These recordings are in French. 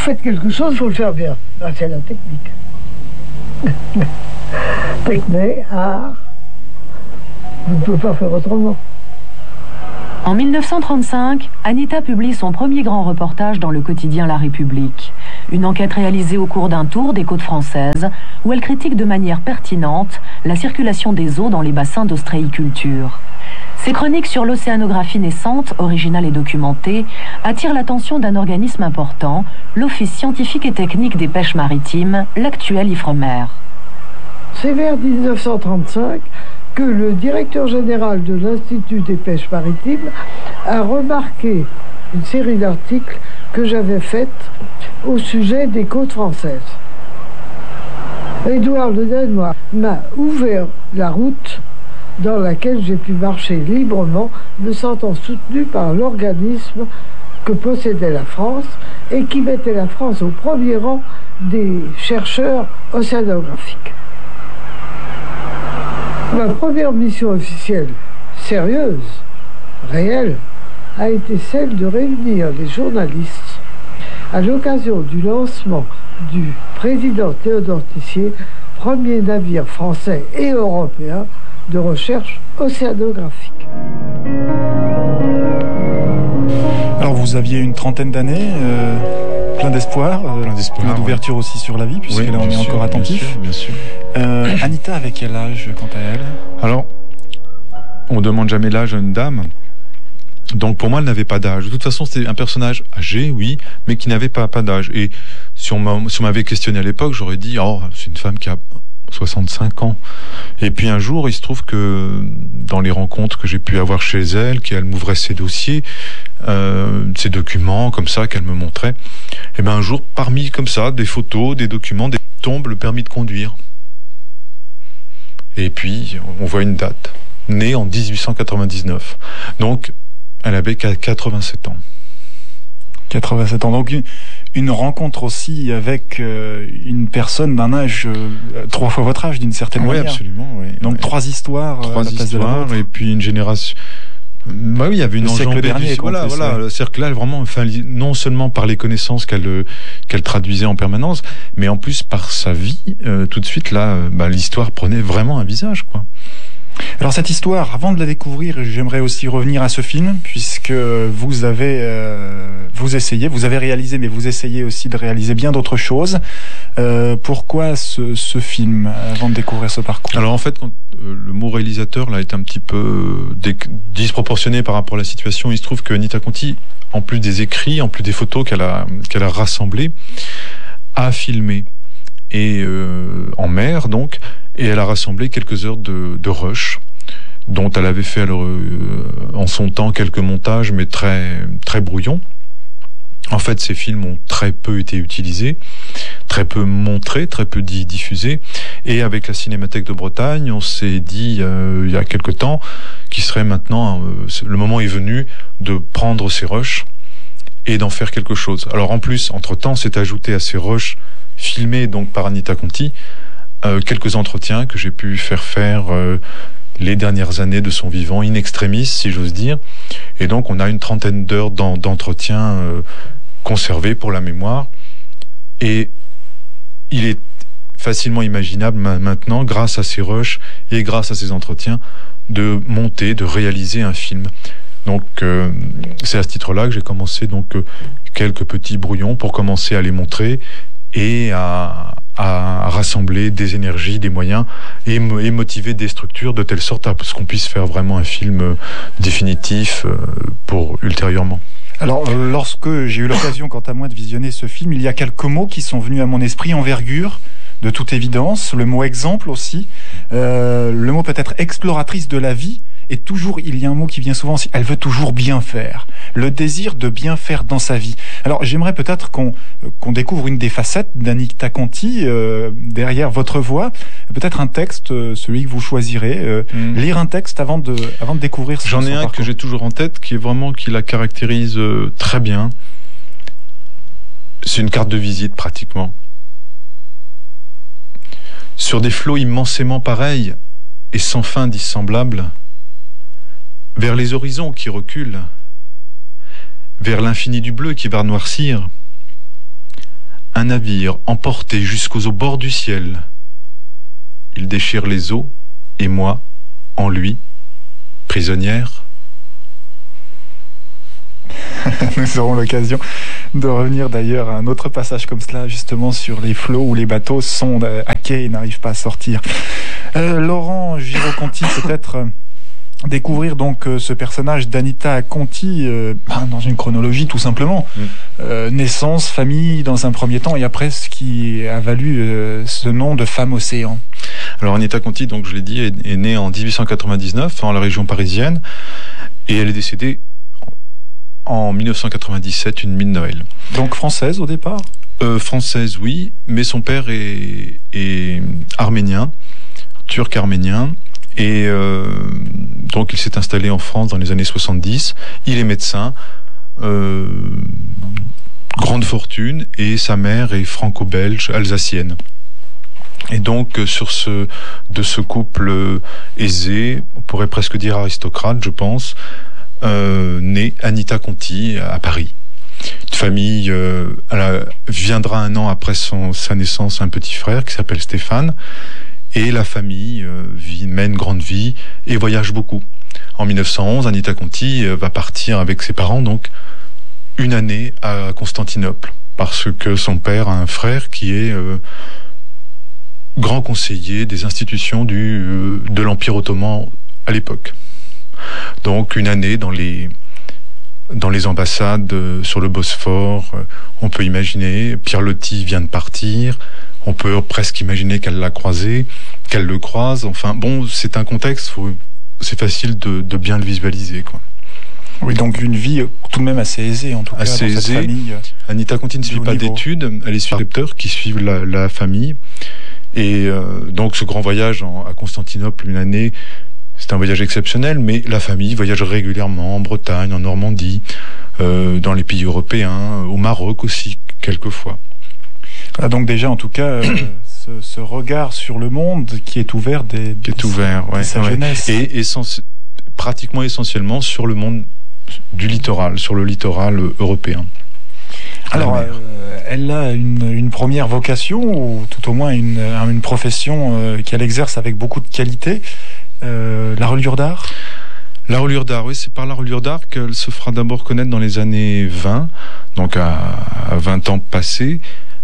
faites quelque chose, il faut le faire bien. Ben, c'est la technique. Technique, art, vous ne pouvez pas faire autrement. En 1935, Anita publie son premier grand reportage dans le quotidien La République. Une enquête réalisée au cours d'un tour des côtes françaises, où elle critique de manière pertinente la circulation des eaux dans les bassins d'ostréiculture. Ces chroniques sur l'océanographie naissante, originale et documentée, attirent l'attention d'un organisme important, l'Office scientifique et technique des pêches maritimes, l'actuel Ifremer. C'est vers 1935 que le directeur général de l'Institut des pêches maritimes a remarqué une série d'articles que j'avais faits au sujet des côtes françaises. Édouard Le Danois m'a ouvert la route dans laquelle j'ai pu marcher librement, me sentant soutenu par l'organisme que possédait la France et qui mettait la France au premier rang des chercheurs océanographiques. Ma première mission officielle, sérieuse, réelle, a été celle de réunir les journalistes à l'occasion du lancement du président Théodore Tissier, premier navire français et européen de recherche océanographique. Alors vous aviez une trentaine d'années, plein d'espoir, plein d'ouverture aussi sur la vie, puisqu'elle en est encore attentif. Bien sûr. Anita avait quel âge quant à elle? Alors, on ne demande jamais l'âge à une dame. Donc pour moi, elle n'avait pas d'âge. De toute façon, c'était un personnage âgé, oui, mais qui n'avait pas d'âge. Et si on m'avait questionné à l'époque, j'aurais dit, oh, c'est une femme qui a 65 ans. Et puis un jour, il se trouve que dans les rencontres que j'ai pu avoir chez elle, qu'elle m'ouvrait ses dossiers, ses documents comme ça qu'elle me montrait, et ben un jour, parmi comme ça, des photos, des documents, tombe le permis de conduire. Et puis, on voit une date, née en 1899. Donc, elle avait 87 ans. 87 ans. Donc, une rencontre aussi avec une personne d'un âge, 3 fois votre âge, d'une certaine manière. Oui, absolument. Oui. Donc, 3 histoires. 3 histoires, et puis une génération. Bah oui, il y avait une enjambée dernier. Voilà. C'est-à-dire que là, vraiment, enfin, non seulement par les connaissances qu'elle traduisait en permanence, mais en plus par sa vie. Tout de suite, là, l'histoire prenait vraiment un visage, quoi. Alors cette histoire, avant de la découvrir, j'aimerais aussi revenir à ce film, puisque vous avez réalisé, mais vous essayez aussi de réaliser bien d'autres choses. Pourquoi ce film, avant de découvrir ce parcours? Alors en fait, quand le mot réalisateur là est un petit peu disproportionné par rapport à la situation, il se trouve que Anita Conti, en plus des écrits, en plus des photos qu'elle a rassemblées, a filmé. Et en mer donc, et elle a rassemblé quelques heures de rush, dont elle avait fait en son temps quelques montages, mais très très brouillons. En fait, ces films ont très peu été utilisés, très peu montrés, très peu diffusés. Et avec la Cinémathèque de Bretagne, on s'est dit il y a quelque temps qu'il serait maintenant, le moment est venu de prendre ces rushs et d'en faire quelque chose. Alors en plus, entre-temps, s'est ajouté à ces rushs filmés donc par Anita Conti, quelques entretiens que j'ai pu faire les dernières années de son vivant, in extremis, si j'ose dire. Et donc, on a une trentaine d'heures d'entretien conservés pour la mémoire. Et il est facilement imaginable maintenant, grâce à ces rushs et grâce à ces entretiens, de monter, de réaliser un film. Donc, c'est à ce titre-là que j'ai commencé donc quelques petits brouillons pour commencer à les montrer et à rassembler des énergies, des moyens et motiver des structures de telle sorte à ce qu'on puisse faire vraiment un film définitif pour ultérieurement. Alors, lorsque j'ai eu l'occasion, quant à moi, de visionner ce film, il y a quelques mots qui sont venus à mon esprit: envergure, de toute évidence, le mot exemple aussi, le mot peut-être exploratrice de la vie. Et toujours, il y a un mot qui vient souvent aussi, elle veut toujours bien faire. Le désir de bien faire dans sa vie. Alors, j'aimerais peut-être qu'on découvre une des facettes d'Anita Conti derrière votre voix. Peut-être un texte, celui que vous choisirez. Lire un texte avant de découvrir son parcours. J'en ai un que j'ai toujours en tête, qui la caractérise très bien. C'est une carte de visite, pratiquement. Sur des flots immensément pareils et sans fin dissemblables, vers les horizons qui reculent, vers l'infini du bleu qui va noircir, un navire emporté jusqu'aux bords du ciel. Il déchire les eaux, et moi, en lui, prisonnière. Nous aurons l'occasion de revenir d'ailleurs à un autre passage comme cela, justement sur les flots où les bateaux sont à quai et n'arrivent pas à sortir. Laurent Giraud-Conti, peut-être découvrir donc ce personnage d'Anita Conti dans une chronologie tout simplement. Naissance, famille dans un premier temps, et après ce qui a valu ce nom de femme océan. Alors Anita Conti, donc je l'ai dit, est née en 1899 dans la région parisienne, et elle est décédée en 1997, une mine-Noël. Donc française au départ ? Française, oui, mais son père est arménien, turc-arménien, et donc il s'est installé en France dans les années 70. Il est médecin, grande fortune, et sa mère est franco-belge, alsacienne. Et donc de ce couple aisé, on pourrait presque dire aristocrate, je pense, née Anita Conti à Paris. Une famille, viendra un an après sa naissance un petit frère qui s'appelle Stéphane, et la famille mène grande vie et voyage beaucoup. En 1911, Anita Conti va partir avec ses parents donc une année à Constantinople, parce que son père a un frère qui est grand conseiller des institutions de l'Empire ottoman à l'époque. Donc une année dans les ambassades sur le Bosphore, on peut imaginer, Pierre Loti vient de partir, on peut presque imaginer qu'elle l'a croisé, qu'elle le croise, enfin bon, c'est un contexte, c'est facile de bien le visualiser, quoi. Oui, donc une vie tout de même assez aisée, en tout cas, dans cette famille. Anita Conti ne suit pas d'études, elle est scripteur qui suivent la famille, et donc ce grand voyage à Constantinople, une année, c'est un voyage exceptionnel, mais la famille voyage régulièrement en Bretagne, en Normandie, dans les pays européens, au Maroc aussi, quelquefois. Ah, donc déjà, en tout cas, ce regard sur le monde qui est ouvert dès sa jeunesse. Et pratiquement essentiellement sur le monde du littoral, sur le littoral européen. Alors, elle a une première vocation, ou tout au moins une profession qu'elle exerce avec beaucoup de qualité. La reliure d'art ? La reliure d'art, oui, c'est par la reliure d'art qu'elle se fera d'abord connaître dans les années 20, donc à 20 ans passés.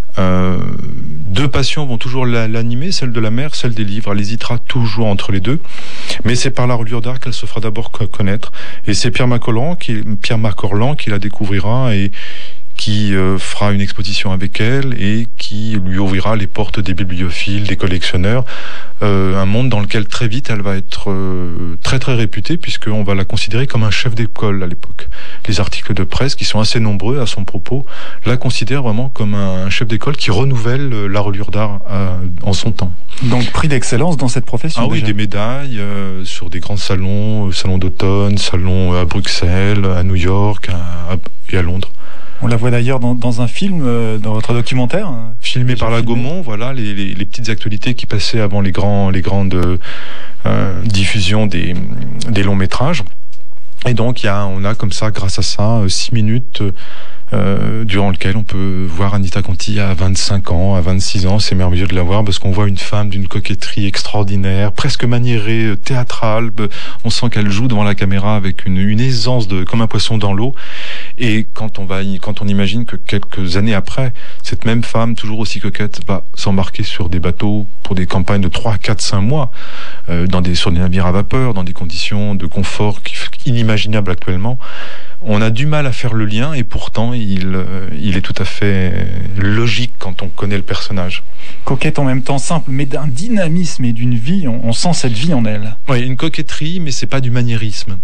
Deux passions vont toujours l'animer, celle de la mer, celle des livres. Elle hésitera toujours entre les deux, mais c'est par la reliure d'art qu'elle se fera d'abord connaître. Et c'est Pierre Macorlan qui la découvrira et qui fera une exposition avec elle et qui lui ouvrira les portes des bibliophiles, des collectionneurs, un monde dans lequel très vite elle va être très très réputée, puisqu'on va la considérer comme un chef d'école à l'époque. Les articles de presse, qui sont assez nombreux à son propos, la considèrent vraiment comme un chef d'école qui renouvelle la reliure d'art en son temps. Donc prix d'excellence dans cette profession. Ah oui, des médailles sur des grands salons, salons d'automne, salons à Bruxelles, à New York et à Londres. On la voit d'ailleurs dans un film, dans votre documentaire. Filmé par la Gaumont, voilà, les petites actualités qui passaient avant les grandes diffusions des longs métrages. Et donc on a comme ça, grâce à ça, 6 minutes durant lesquelles on peut voir Anita Conti à 25 ans, à 26 ans. C'est merveilleux de la voir parce qu'on voit une femme d'une coquetterie extraordinaire, presque maniérée, théâtrale. On sent qu'elle joue devant la caméra avec une aisance comme un poisson dans l'eau. Et quand on imagine que quelques années après, cette même femme, toujours aussi coquette, va s'embarquer sur des bateaux pour des campagnes de 3, 4, 5 mois, sur des navires à vapeur, dans des conditions de confort inimaginables actuellement, on a du mal à faire le lien, et pourtant il est tout à fait logique quand on connaît le personnage. Coquette en même temps simple, mais d'un dynamisme et d'une vie, on sent cette vie en elle. Oui, une coquetterie, mais c'est pas du maniérisme.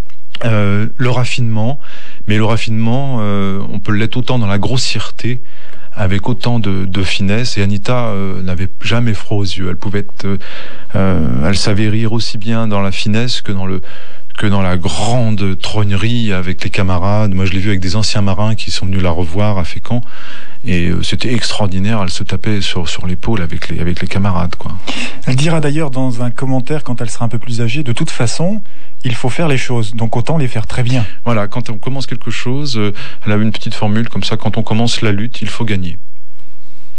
Le raffinement, on peut l'être autant dans la grossièreté, avec autant de finesse, et Anita n'avait jamais froid aux yeux. Elle savait rire aussi bien dans la finesse que dans la grande trognerie avec les camarades. Moi, je l'ai vu avec des anciens marins qui sont venus la revoir à Fécamp, et c'était extraordinaire. Elle se tapait sur l'épaule avec les camarades, quoi. Elle dira d'ailleurs dans un commentaire, quand elle sera un peu plus âgée, de toute façon, il faut faire les choses, donc autant les faire très bien. Voilà, quand on commence quelque chose, elle avait une petite formule comme ça: quand on commence la lutte, il faut gagner.